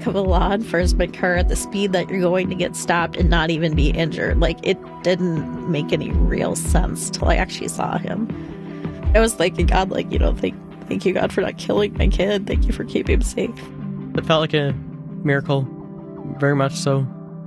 of a law enforcement car at the speed that you're going to get stopped and not even be injured. Like, it didn't make any real sense till I actually saw him. I was thanking God, like, thank you, God, for not killing my kid. Thank you for keeping him safe. It felt like a miracle, very much so.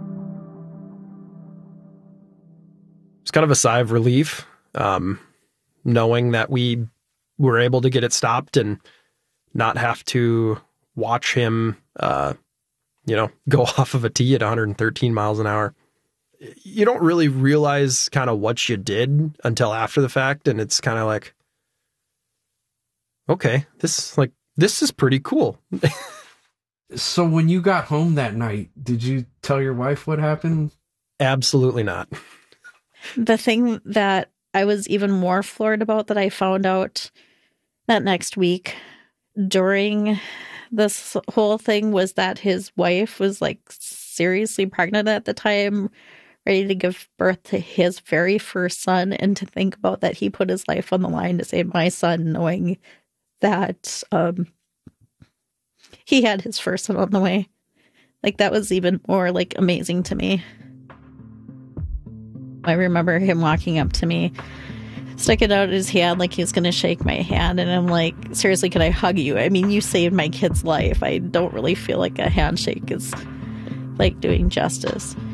It's kind of a sigh of relief, knowing that we were able to get it stopped and not have to watch him, go off of a tee at 113 miles an hour. You don't really realize kind of what you did until after the fact. And it's kind of like, okay, this is pretty cool. So when you got home that night, did you tell your wife what happened? Absolutely not. The thing that I was even more floored about that I found out that next week during this whole thing was that his wife was like seriously pregnant at the time, ready to give birth to his very first son. And to think about that he put his life on the line to save my son, knowing that he had his first son on the way. Like, that was even more like amazing to me. I remember him walking up to me, sticking out his hand like he was going to shake my hand. And I'm like, seriously, can I hug you? I mean, you saved my kid's life. I don't really feel like a handshake is like doing justice.